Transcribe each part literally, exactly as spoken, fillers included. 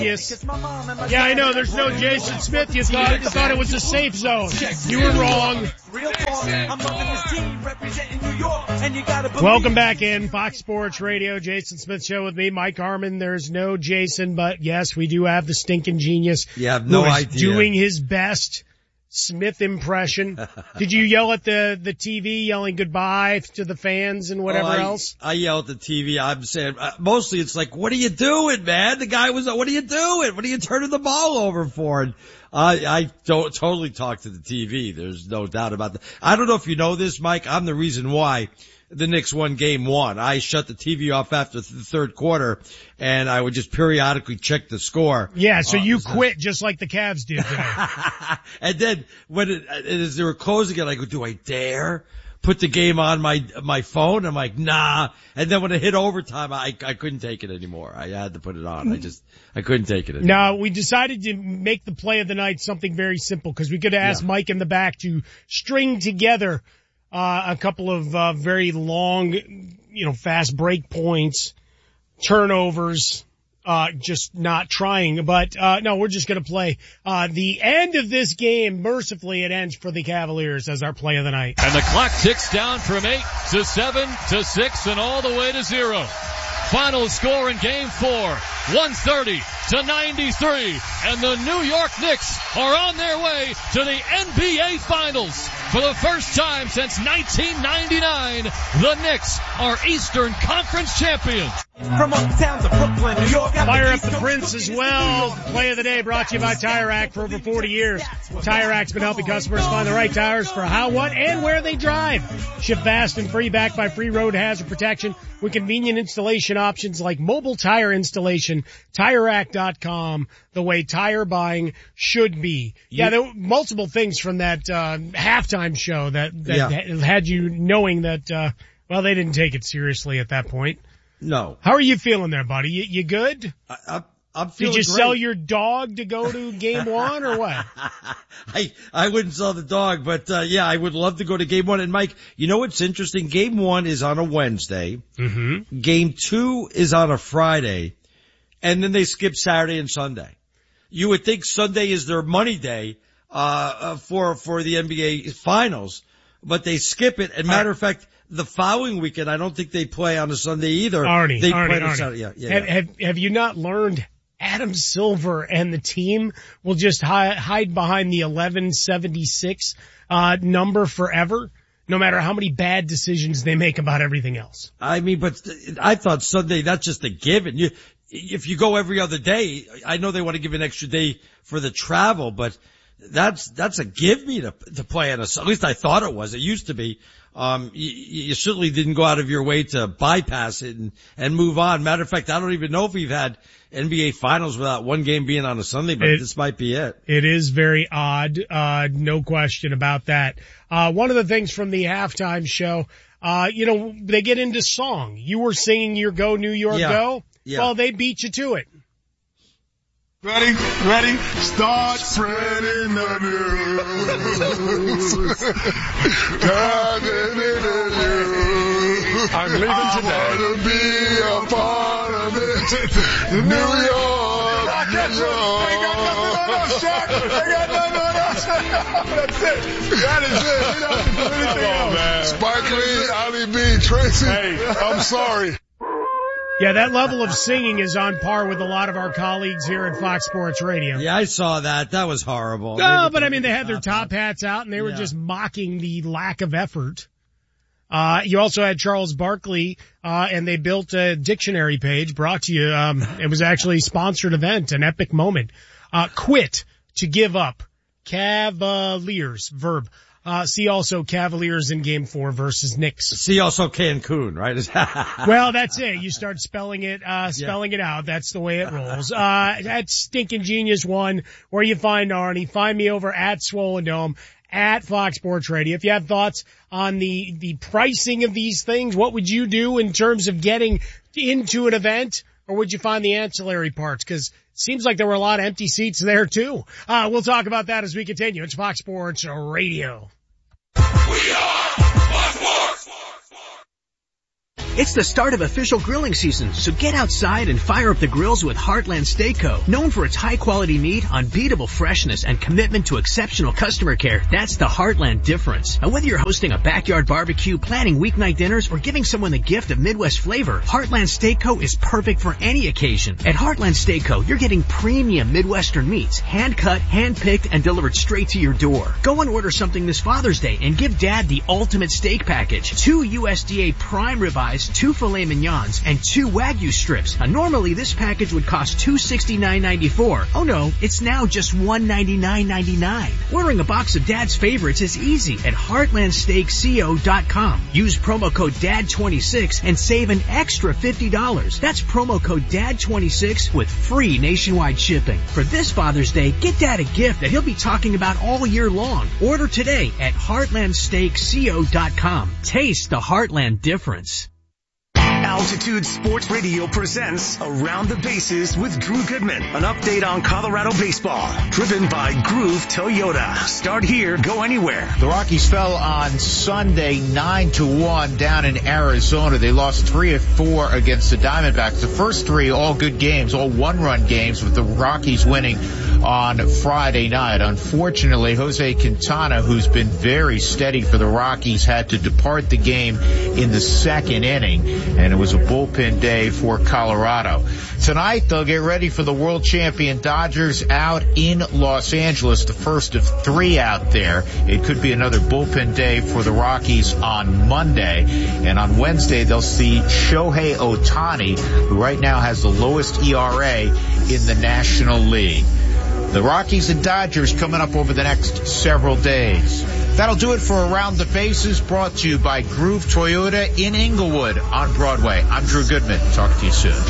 Yes. Yeah, I know. There's no Jason Smith. You thought, you thought it was a safe zone. You were wrong. Welcome back in Fox Sports Radio. Jason Smith Show with me, Mike Harmon. There's no Jason, but yes, we do have the stinking genius. Yeah, I have no who is idea. Doing his best Smith impression. Did you yell at the, the T V, yelling goodbye to the fans and whatever oh, I, else? I yell at the T V. I'm saying, uh, mostly it's like, what are you doing, man? The guy was, what are you doing? What are you turning the ball over for? And I, I don't totally talk to the T V. There's no doubt about that. I don't know if you know this, Mike. I'm the reason why the Knicks won game one. I shut the T V off after the third quarter, and I would just periodically check the score. Yeah, so uh, you so. quit just like the Cavs did today. And then when it, as they were closing it, I go, do I dare put the game on my my phone? I'm like, nah. And then when it hit overtime, I I couldn't take it anymore. I had to put it on. I just I couldn't take it anymore. No, we decided to make the play of the night something very simple because we could have asked yeah. Mike in the back to string together Uh, a couple of, uh, very long, you know, fast break points, turnovers, uh, just not trying. But, uh, no, we're just gonna play, uh, the end of this game. Mercifully, it ends for the Cavaliers as our play of the night. And the clock ticks down from eight to seven to six and all the way to zero. Final score in game four, one thirty to ninety-three. And the New York Knicks are on their way to the N B A Finals. For the first time since nineteen ninety-nine, the Knicks are Eastern Conference champions. From uptown to Brooklyn, New York. Fire up the Prince as well. Play of the day brought to you by Tire Rack for over forty years. Tire Rack's been helping customers find the right tires for how, what, and where they drive. Ship fast and free, backed by free road hazard protection with convenient installation options like mobile tire installation. Tire Rack dot com, the way tire buying should be. Yeah, there were multiple things from that uh, halftime show that, that yeah. had you knowing that, uh, well, they didn't take it seriously at that point. No. How are you feeling there, buddy? You, you good? I, I, I'm feeling Did you great. sell your dog to go to game one or what? I, I wouldn't sell the dog, but, uh, yeah, I would love to go to game one. And Mike, you know what's interesting? Game one is on a Wednesday. Mm-hmm. Game two is on a Friday. And then they skip Saturday and Sunday. You would think Sunday is their money day, uh, for, for the N B A finals, but they skip it. And matter of fact, the following weekend, I don't think they play on a Sunday either. Arnie, they Arnie, play Arnie. on Saturday. Yeah, yeah, have, yeah. have, have you not learned Adam Silver and the team will just hi- hide behind the eleven seventy-six, uh, number forever? No matter how many bad decisions they make about everything else. I mean, but I thought Sunday, that's just a given. You, if you go every other day, I know they want to give an extra day for the travel, but that's, that's a give me to, to play on a, at least I thought it was. It used to be. Um, you, you certainly didn't go out of your way to bypass it and, and move on. Matter of fact, I don't even know if we've had N B A finals without one game being on a Sunday, but it, this might be it. It is very odd. Uh, no question about that. Uh, one of the things from the halftime show, uh, you know, they get into song. You were singing your Go New York yeah. Go. Yeah. Well, they beat you to it. Ready? Ready? Start spreading the news. I'm leaving today. I want to be a part of it. New York. I got you. They got nothing on us, Shaq. They got nothing on us. That's it. That is it. We don't have to do anything else. Man. Spike Lee, Ali B, Tracy. Hey, I'm sorry. Yeah, that level of singing is on par with a lot of our colleagues here at Fox Sports Radio. Yeah, I saw that. That was horrible. No, but I mean, they had their top hats out and they were yeah. just mocking the lack of effort. Uh, you also had Charles Barkley, uh, and they built a dictionary page brought to you. Um, it was actually a sponsored event, an epic moment. Uh, quit, to give up. Cavaliers, verb. Uh, see also Cavaliers in game four versus Knicks. See also Cancun, right? Well, that's it. You start spelling it, uh, spelling yeah. it out. That's the way it rolls. Uh, that's Stinking Genius one, where you find Arnie. Find me over at Swollen Dome, at Fox Sports Radio. If you have thoughts on the, the pricing of these things, what would you do in terms of getting into an event? Or would you find the ancillary parts? Cause it seems like there were a lot of empty seats there too. Uh, we'll talk about that as we continue. It's Fox Sports Radio. We are Fox Sports. It's the start of official grilling season, so get outside and fire up the grills with Heartland Steak Co. Known for its high-quality meat, unbeatable freshness, and commitment to exceptional customer care, that's the Heartland difference. And whether you're hosting a backyard barbecue, planning weeknight dinners, or giving someone the gift of Midwest flavor, Heartland Steak Co. is perfect for any occasion. At Heartland Steak Co., you're getting premium Midwestern meats, hand-cut, hand-picked, and delivered straight to your door. Go and order something this Father's Day and give Dad the ultimate steak package. Two U S D A prime ribeyes, two filet mignons, and two Wagyu strips. Now, normally this package would cost two hundred sixty-nine ninety-four. Oh no, it's now just one hundred ninety-nine ninety-nine. Ordering a box of Dad's favorites is easy at heartland steak co dot com. Use promo code D A D twenty-six and save an extra fifty dollars. That's promo code D A D twenty-six with free nationwide shipping. For this Father's Day, get Dad a gift that he'll be talking about all year long. Order today at heartland steak co dot com. Taste the Heartland difference. Altitude Sports Radio presents Around the Bases with Drew Goodman. An update on Colorado baseball. Driven by Groove Toyota. Start here, go anywhere. The Rockies fell on Sunday nine to one down in Arizona. They lost three of four against the Diamondbacks. The first three, all good games, all one-run games, with the Rockies winning on Friday night. Unfortunately, Jose Quintana, who's been very steady for the Rockies, had to depart the game in the second inning, and it was a bullpen day for Colorado. Tonight, they'll get ready for the world champion Dodgers out in Los Angeles, the first of three out there. It could be another bullpen day for the Rockies on Monday. And on Wednesday, they'll see Shohei Ohtani, who right now has the lowest E R A in the National League. The Rockies and Dodgers coming up over the next several days. That'll do it for Around the Bases, brought to you by Groove Toyota in Inglewood on Broadway. I'm Drew Goodman. Talk to you soon.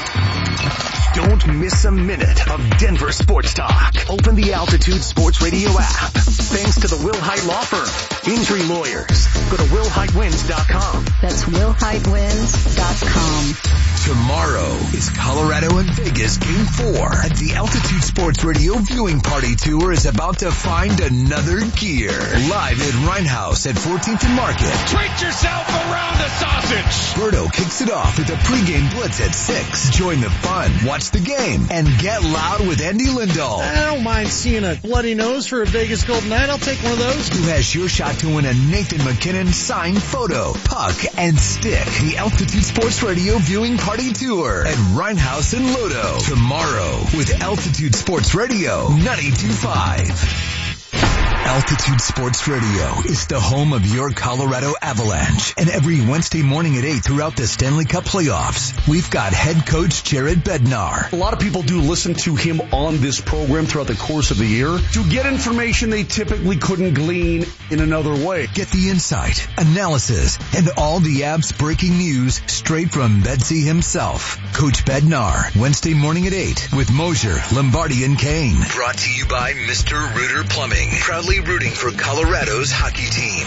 Don't miss a minute of Denver sports talk. Open the Altitude Sports Radio app. Thanks to the Will Hite Law Firm. Injury lawyers. Go to will hite wins dot com. That's will hite wins dot com. Tomorrow is Colorado and Vegas Game four. At the Altitude Sports Radio Viewing Party Tour is about to find another gear. Live at Rhinehouse at fourteenth and Market. Treat yourself around the sausage. Berto kicks it off with a pregame blitz at six. Join the fun, watch the game, and get loud with Andy Lindahl. I don't mind seeing a bloody nose for a Vegas Golden Knight. I'll take one of those. Who has your shot to win a Nathan McKinnon signed photo, puck, and stick. The Altitude Sports Radio Viewing Party Tour at Rhinehouse and Lodo. Tomorrow with Altitude Sports Radio ninety-two point five. Altitude Sports Radio is the home of your Colorado Avalanche. And every Wednesday morning at eight throughout the Stanley Cup playoffs, we've got head coach Jared Bednar. A lot of people do listen to him on this program throughout the course of the year to get information they typically couldn't glean in another way. Get the insight, analysis, and all the Abs breaking news straight from Bedsy himself. Coach Bednar, Wednesday morning at eight with Mosier, Lombardi, and Kane. Brought to you by Mister Rooter Plumbing. Proudly rooting for Colorado's hockey team.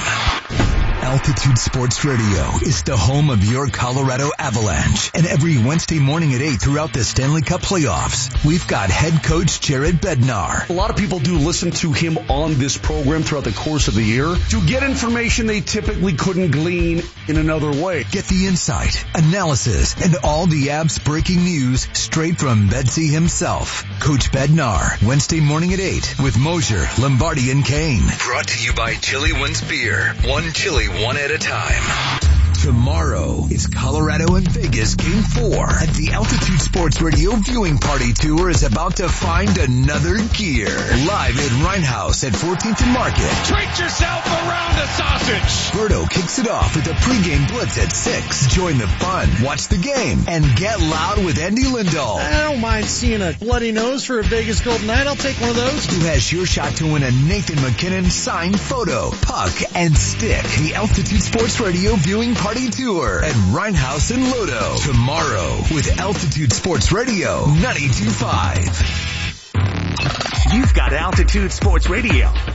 Altitude Sports Radio is the home of your Colorado Avalanche. And every Wednesday morning at eight throughout the Stanley Cup playoffs, we've got head coach Jared Bednar. A lot of people do listen to him on this program throughout the course of the year to get information they typically couldn't glean in another way. Get the insight, analysis, and all the Abs breaking news straight from Bedsy himself. Coach Bednar, Wednesday morning at eight with Mosier, Lombardi, and Kane. Brought to you by Chili Wins Beer. One chili, one at a time. Tomorrow is Colorado and Vegas Game four. At the Altitude Sports Radio Viewing Party Tour is about to find another gear. Live at Rhinehouse at fourteenth and Market. Treat yourself around the sausage. Berto kicks it off with a pregame blitz at six. Join the fun, watch the game, and get loud with Andy Lindahl. I don't mind seeing a bloody nose for a Vegas Golden Knight. I'll take one of those. Who has your shot to win a Nathan McKinnon signed photo, puck, and stick. The Altitude Sports Radio Viewing Party Tour at Rhinehouse and Lodo. Tomorrow with Altitude Sports Radio ninety-two point five. You've got Altitude Sports Radio